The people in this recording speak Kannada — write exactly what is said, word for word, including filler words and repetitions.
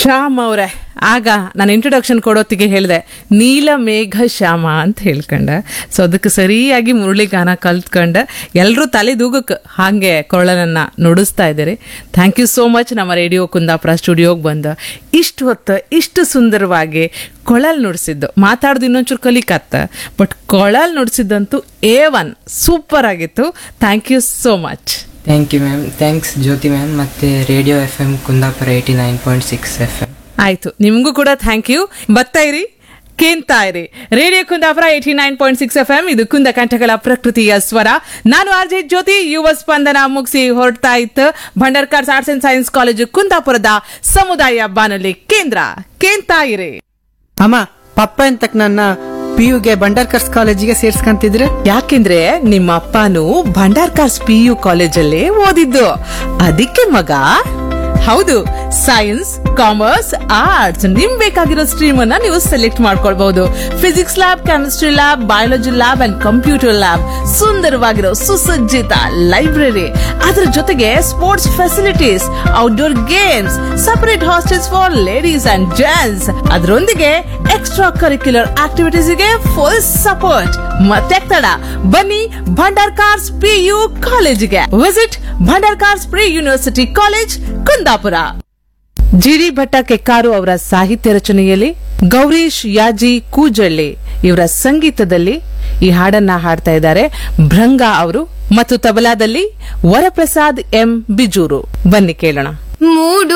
ಶ್ಯಾಮ್ ಅವ್ರೆ, ಆಗ ನಾನು ಇಂಟ್ರೊಡಕ್ಷನ್ ಕೊಡೋತ್ತಿಗೆ ಹೇಳಿದೆ ನೀಲ ಮೇಘ ಶ್ಯಾಮ ಅಂತ ಹೇಳ್ಕೊಂಡೆ. ಸೊ ಅದಕ್ಕೆ ಸರಿಯಾಗಿ ಮುರಳಿ ಗಾನ ಕಲ್ತ್ಕೊಂಡೆ. ಎಲ್ಲರೂ ತಲೆದೂಗಕ್ಕೆ ಹಾಗೆ ಕೊಳಲನ್ನು ನುಡಿಸ್ತಾ ಇದ್ದೀರಿ. Thank you so much. ನಮ್ಮ ರೇಡಿಯೋ ಕುಂದಾಪುರ ಸ್ಟುಡಿಯೋಗೆ ಬಂದು ಇಷ್ಟು ಹೊತ್ತು ಇಷ್ಟು ಸುಂದರವಾಗಿ ಕೊಳಲ್ ನುಡಿಸಿದ್ದು. ಮಾತಾಡೋದು ಇನ್ನೊಂಚೂರು ಕಲಿಕತ್ತ, ಬಟ್ ಕೊಳಲ್ ನುಡಿಸಿದ್ದಂತೂ ಎ ಒನ್ ಸೂಪರ್ ಆಗಿತ್ತು. Thank you so much. Thank you ma'am. Thanks Jyothi ma'am ಮತ್ತು radio F M Kundapura eighty nine point six F M. ಆಯ್ತು, ನಿಮಗೂ ಕೂಡ ಥ್ಯಾಂಕ್ ಯು. ಬರ್ತಾ ಇರಿ, ಕೇಳ್ತಾ ಇರಿ radio Kundapura eighty nine point six F M. ಇದು ಕುಂದ ಕಂಠಗಳ ಪ್ರಕೃತಿಯ ಸ್ವರ. ನಾನು ಆರ್ ಜೆ ಜ್ಯೋತಿ. ಯುವ ಸ್ಪಂದನ ಮುಗಿಸಿ ಹೊರಡ್ತಾ ಇತ್ತು Bhandarkars arts and science college ಕುಂದಾಪುರದ ಸಮುದಾಯ ಬಾನುಲಿ ಕೇಂದ್ರ. ಕೇಳ್ತಾ ಇರಿ. ಅಮ್ಮ, ಪಪ್ಪ ಎಂತಕ್ ನನ್ನ ಪಿ ಯುಗೆ ಬಂಡಾರ್ಕರ್ಸ್ ಕಾಲೇಜಿಗೆ ಸೇರ್ಸ್ಕಂತಿದ್ರೆ? ಯಾಕೆಂದ್ರೆ ನಿಮ್ಮ ಅಪ್ಪನು ಭಂಡಾರ್ಕಾರ್ಸ್ ಪಿ ಯು ಕಾಲೇಜಲ್ಲೇ ಓದಿದ್ದು, ಅದಕ್ಕೆ ಮಗ. ಹೌದು, ಸೈನ್ಸ್, ಕಾಮರ್ಸ್, ಆರ್ಟ್ಸ್ ನಿಮ್ ಬೇಕಾಗಿರೋ ಸ್ಟ್ರೀಮ್ ಅನ್ನ ನೀವು ಸೆಲೆಕ್ಟ್ ಮಾಡ್ಕೊಳ್ಬಹುದು. Physics lab, chemistry lab, biology lab and computer lab, ಸುಂದರವಾಗಿರೋ ಸುಸಜ್ಜಿತ ಲೈಬ್ರರಿ, ಅದರ ಜೊತೆಗೆ sports facilities, outdoor games, separate hostels for ladies and gents, ಅದರೊಂದಿಗೆ ಎಕ್ಸ್ಟ್ರಾ ಕರಿಕ್ಯುಲರ್ ಆಕ್ಟಿವಿಟೀಸ್ ಗೆ ಫುಲ್ ಸಪೋರ್ಟ್. ಮತ್ತೆ ತಡ, ಬನ್ನಿ ಭಂಡಾರ್ಕಾರ್ಸ್ ಪಿ ಯು ಕಾಲೇಜಿಗೆ. Visit Bhandarkars pre university college Kundapura. ಜಿಡಿ ಭಟ್ಟ ಕೆಕ್ಕಾರು ಅವರ ಸಾಹಿತ್ಯ ರಚನೆಯಲ್ಲಿ ಗೌರೀಶ್ ಯಾಜಿ ಕೂಜಳ್ಳಿ ಇವರ ಸಂಗೀತದಲ್ಲಿ ಈ ಹಾಡನ್ನ ಹಾಡ್ತಾ ಇದ್ದಾರೆ ಭೃಂಗಾ ಅವರು, ಮತ್ತು ತಬಲಾದಲ್ಲಿ ವರಪ್ರಸಾದ್ ಎಂ ಬಿಜೂರು. ಬನ್ನಿ ಕೇಳೋಣ. ಮೂಡು